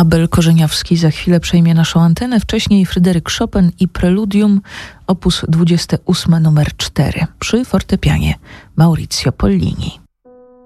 Abel Korzeniowski za chwilę przejmie naszą antenę. Wcześniej Fryderyk Chopin i Preludium op. 28 numer 4 przy fortepianie Maurizio Pollini.